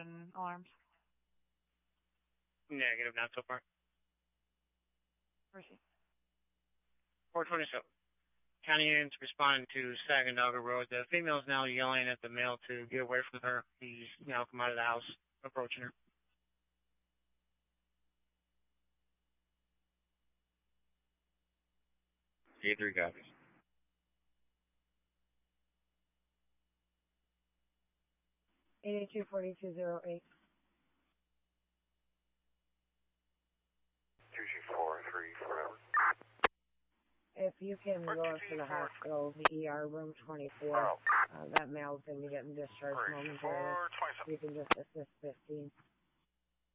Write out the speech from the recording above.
and alarms? Negative, not so far. Where's he? 427. County units responding to Saginaw Road. The female is now yelling at the male to get away from her. He's now come out of the house, approaching her. K3 copies. Eight 4208. 2G43 forever. If you can go up to the hospital, the ER room 24, that male's going to be getting discharged momentarily. You can just assist 15.